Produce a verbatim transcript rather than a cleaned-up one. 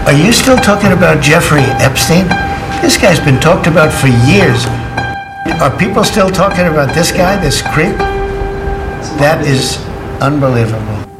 Are you still talking about Jeffrey Epstein? This guy's been talked about for years. Are people still talking about this guy, this creep? That is unbelievable.